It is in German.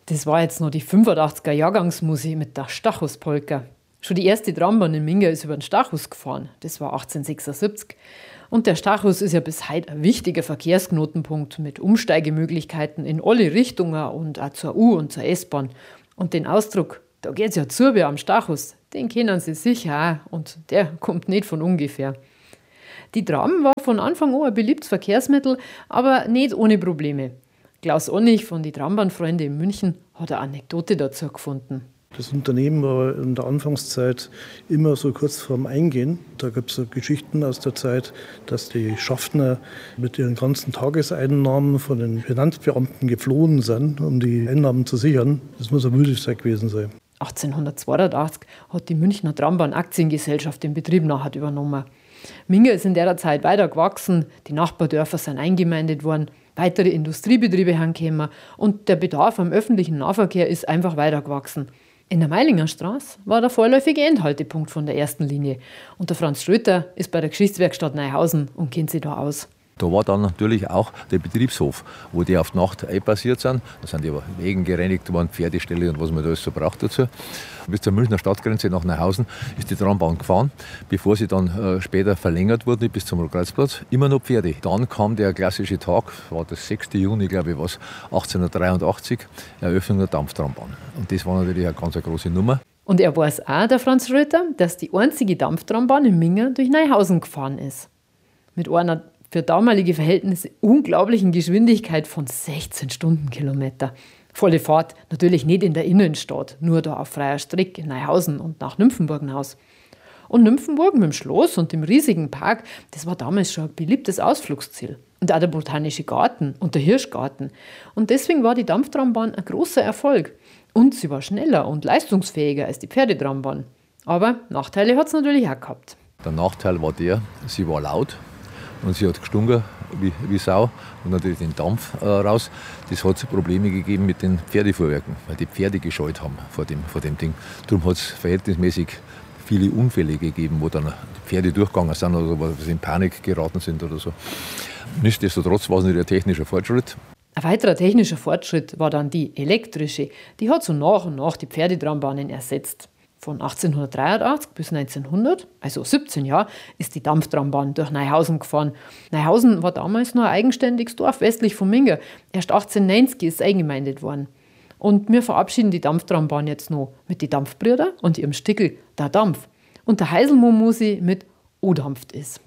Das war jetzt noch die 85er Jahrgangsmusik mit der Stachuspolka. Schon die erste Trambahn in Minga ist über den Stachus gefahren. Das war 1876. Und der Stachus ist ja bis heute ein wichtiger Verkehrsknotenpunkt mit Umsteigemöglichkeiten in alle Richtungen und auch zur U- und zur S-Bahn. Und den Ausdruck, da geht's ja zu wie am Stachus, den kennen Sie sicher auch und der kommt nicht von ungefähr. Die Tram war von Anfang an ein beliebtes Verkehrsmittel, aber nicht ohne Probleme. Klaus Onnig von die Trambahnfreunde in München hat eine Anekdote dazu gefunden. Das Unternehmen war in der Anfangszeit immer so kurz vorm Eingehen. Da gibt es so Geschichten aus der Zeit, dass die Schaffner mit ihren ganzen Tageseinnahmen von den Finanzbeamten geflohen sind, um die Einnahmen zu sichern. Das muss eine Müdigkeit gewesen sein. 1882 hat die Münchner Trambahn Aktiengesellschaft den Betrieb nachher übernommen. Minga ist in der Zeit weiter gewachsen, die Nachbardörfer sind eingemeindet worden, weitere Industriebetriebe herangekommen und der Bedarf am öffentlichen Nahverkehr ist einfach weiter gewachsen. In der Meilinger Straße war der vorläufige Endhaltepunkt von der ersten Linie und der Franz Schröter ist bei der Geschichtswerkstatt Neuhausen und kennt sich da aus. Da war dann natürlich auch der Betriebshof, wo die auf die Nacht einpassiert sind. Da sind die Wegen gereinigt worden, Pferdeställe und was man da alles so braucht dazu. Bis zur Münchner Stadtgrenze nach Neuhausen ist die Trambahn gefahren, bevor sie dann später verlängert wurde bis zum Kreuzplatz. Immer noch Pferde. Dann kam der klassische Tag, war das 6. Juni, glaube ich, 1883, Eröffnung der Dampftrambahn. Und das war natürlich eine ganz große Nummer. Und er weiß auch, der Franz Schröter, dass die einzige Dampftrambahn in Minga durch Neuhausen gefahren ist. Mit einer für damalige Verhältnisse unglaublichen Geschwindigkeit von 16 Stundenkilometer. Volle Fahrt, natürlich nicht in der Innenstadt, nur da auf freier Strecke in Neuhausen und nach Nymphenburg hinaus. Und Nymphenburg mit dem Schloss und dem riesigen Park, das war damals schon ein beliebtes Ausflugsziel. Und auch der Botanische Garten und der Hirschgarten. Und deswegen war die Dampftrambahn ein großer Erfolg. Und sie war schneller und leistungsfähiger als die Pferdetrambahn. Aber Nachteile hat es natürlich auch gehabt. Der Nachteil war der, sie war laut. Und sie hat gestunken wie Sau und natürlich den Dampf raus. Das hat Probleme gegeben mit den Pferdefuhrwerken, weil die Pferde gescheut haben vor dem Ding. Darum hat es verhältnismäßig viele Unfälle gegeben, wo dann die Pferde durchgegangen sind oder wo sie in Panik geraten sind oder so. Nichtsdestotrotz war es nicht ein technischer Fortschritt. Ein weiterer technischer Fortschritt war dann die elektrische. Die hat so nach und nach die Pferdetrambanen ersetzt. Von 1883 bis 1900, also 17 Jahre, ist die Dampftrambahn durch Neuhausen gefahren. Neuhausen war damals noch ein eigenständiges Dorf westlich von Minga. Erst 1890 ist es eingemeindet worden. Und wir verabschieden die Dampftrambahn jetzt noch mit die Dampfbrüder und ihrem Stickel Der Dampf. Und der Heiselmo-Musi mit O dampft is.